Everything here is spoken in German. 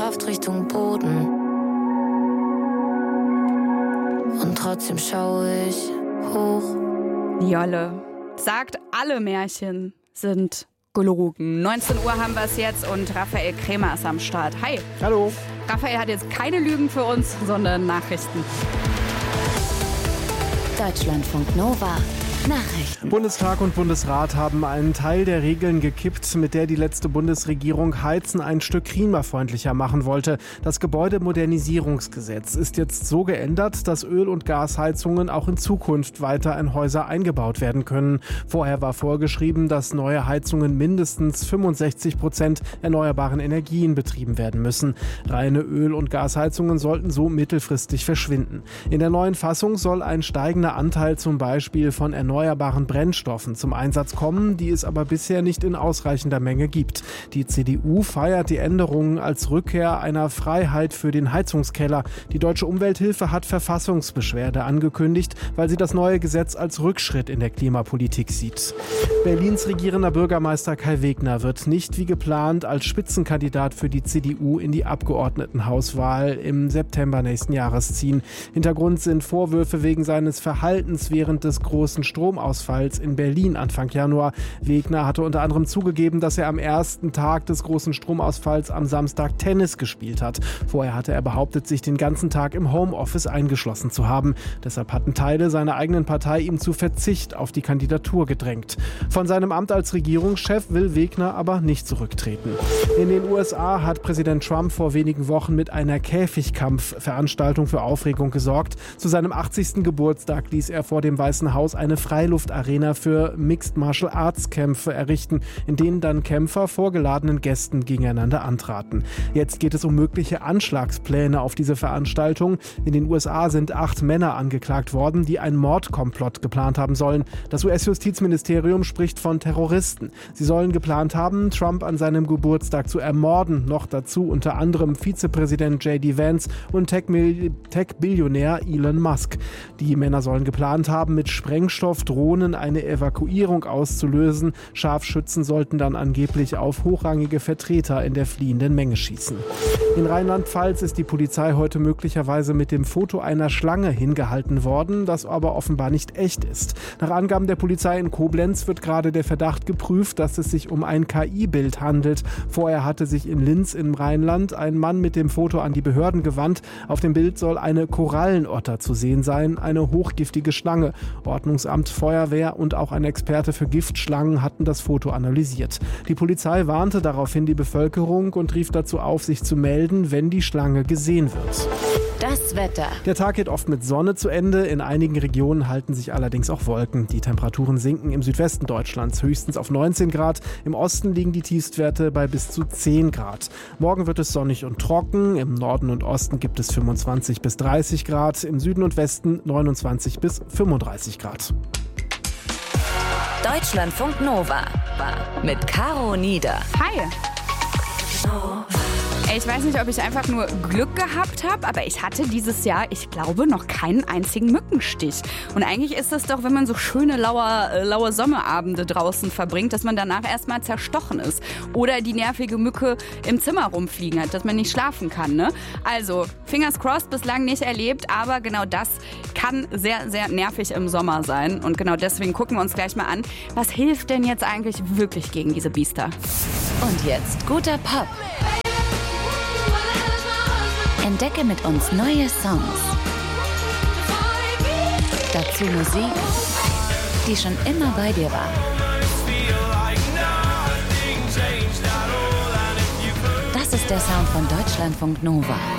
Kraft Richtung Boden. Und trotzdem schaue ich hoch. Jolle sagt, alle Märchen sind gelogen. 19 Uhr haben wir es jetzt und Raphael Krämer ist am Start. Hi. Hallo. Raphael hat jetzt keine Lügen für uns, sondern Nachrichten. Deutschlandfunk Nova. Nachrichten. Bundestag und Bundesrat haben einen Teil der Regeln gekippt, mit der die letzte Bundesregierung Heizen ein Stück klimafreundlicher machen wollte. Das Gebäudemodernisierungsgesetz ist jetzt so geändert, dass Öl- und Gasheizungen auch in Zukunft weiter in Häuser eingebaut werden können. Vorher war vorgeschrieben, dass neue Heizungen mindestens 65% erneuerbaren Energien betrieben werden müssen. Reine Öl- und Gasheizungen sollten so mittelfristig verschwinden. In der neuen Fassung soll ein steigender Anteil zum Beispiel von erneuerbaren Brennstoffen zum Einsatz kommen, die es aber bisher nicht in ausreichender Menge gibt. Die CDU feiert die Änderungen als Rückkehr einer Freiheit für den Heizungskeller. Die Deutsche Umwelthilfe hat Verfassungsbeschwerde angekündigt, weil sie das neue Gesetz als Rückschritt in der Klimapolitik sieht. Berlins regierender Bürgermeister Kai Wegner wird nicht wie geplant als Spitzenkandidat für die CDU in die Abgeordnetenhauswahl im September nächsten Jahres ziehen. Hintergrund sind Vorwürfe wegen seines Verhaltens während des großen Stromausfalls in Berlin Anfang Januar. Wegner hatte unter anderem zugegeben, dass er am ersten Tag des großen Stromausfalls am Samstag Tennis gespielt hat. Vorher hatte er behauptet, sich den ganzen Tag im Homeoffice eingeschlossen zu haben. Deshalb hatten Teile seiner eigenen Partei ihm zu Verzicht auf die Kandidatur gedrängt. Von seinem Amt als Regierungschef will Wegner aber nicht zurücktreten. In den USA hat Präsident Trump vor wenigen Wochen mit einer Käfigkampfveranstaltung für Aufregung gesorgt. Zu seinem 80. Geburtstag ließ er vor dem Weißen Haus eine Freiluftarena für Mixed Martial Arts Kämpfe errichten, in denen dann Kämpfer vor geladenen Gästen gegeneinander antraten. Jetzt geht es um mögliche Anschlagspläne auf diese Veranstaltung. In den USA sind 8 Männer angeklagt worden, die einen Mordkomplott geplant haben sollen. Das US-Justizministerium spricht von Terroristen. Sie sollen geplant haben, Trump an seinem Geburtstag zu ermorden. Noch dazu unter anderem Vizepräsident J.D. Vance und Tech-Billionär Elon Musk. Die Männer sollen geplant haben, mit Sprengstoffdrohnen eine Evakuierung auszulösen. Scharfschützen sollten dann angeblich auf hochrangige Vertreter in der fliehenden Menge schießen. In Rheinland-Pfalz ist die Polizei heute möglicherweise mit dem Foto einer Schlange hingehalten worden, das aber offenbar nicht echt ist. Nach Angaben der Polizei in Koblenz wird gerade der Verdacht geprüft, dass es sich um ein KI-Bild handelt. Vorher hatte sich in Linz im Rheinland ein Mann mit dem Foto an die Behörden gewandt. Auf dem Bild soll eine Korallenotter zu sehen sein, eine hochgiftige Schlange. Ordnungsamt, Feuerwehr und auch ein Experte für Giftschlangen hatten das Foto analysiert. Die Polizei warnte daraufhin die Bevölkerung und rief dazu auf, sich zu melden, wenn die Schlange gesehen wird. Das Wetter. Der Tag geht oft mit Sonne zu Ende. In einigen Regionen halten sich allerdings auch Wolken. Die Temperaturen sinken im Südwesten Deutschlands höchstens auf 19 Grad. Im Osten liegen die Tiefstwerte bei bis zu 10 Grad. Morgen wird es sonnig und trocken. Im Norden und Osten gibt es 25 bis 30 Grad. Im Süden und Westen 29 bis 35 Grad. Deutschlandfunk Nova mit Caro Nieder. Hi. Ich weiß nicht, ob ich einfach nur Glück gehabt habe, aber ich hatte dieses Jahr, ich glaube, noch keinen einzigen Mückenstich. Und eigentlich ist es doch, wenn man so schöne laue Sommerabende draußen verbringt, dass man danach erstmal zerstochen ist. Oder die nervige Mücke im Zimmer rumfliegen hat, dass man nicht schlafen kann. Ne? Also, fingers crossed, bislang nicht erlebt, aber genau das kann sehr, sehr nervig im Sommer sein. Und genau deswegen gucken wir uns gleich mal an, was hilft denn jetzt eigentlich wirklich gegen diese Biester? Und jetzt guter Pop. Entdecke mit uns neue Songs. Dazu Musik, die schon immer bei dir war. Das ist der Sound von Deutschlandfunk Nova.